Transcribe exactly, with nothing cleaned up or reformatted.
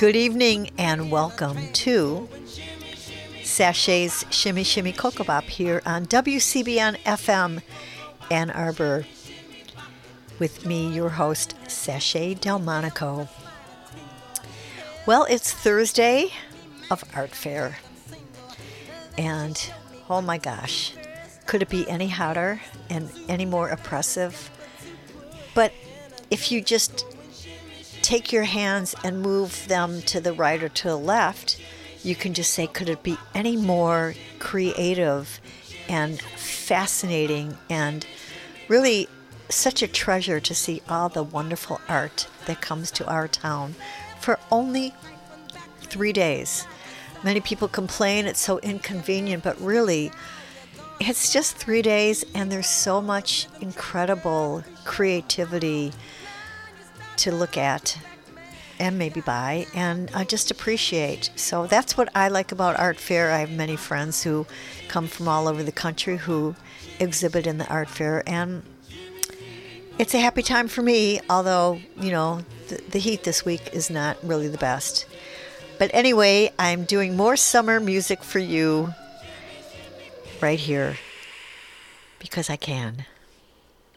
Good evening and welcome to Sashay's Shimmy Shimmy Cocoa Bop here on W C B N F M Ann Arbor with me, your host, Sashay Delmonico. Well, it's Thursday of Art Fair, and oh my gosh, could it be any hotter and any more oppressive? But if you just take your hands and move them to the right or to the left, you can just say, could it be any more creative and fascinating and really such a treasure to see all the wonderful art that comes to our town for only three days. Many people complain it's so inconvenient, but really, it's just three days and there's so much incredible creativity to look at and maybe buy and uh, just appreciate. So that's what I like about Art Fair. I have many friends who come from all over the country who exhibit in the Art Fair, and it's a happy time for me, although, you know, the, the heat this week is not really the best. But anyway, I'm doing more summer music for you right here because I can.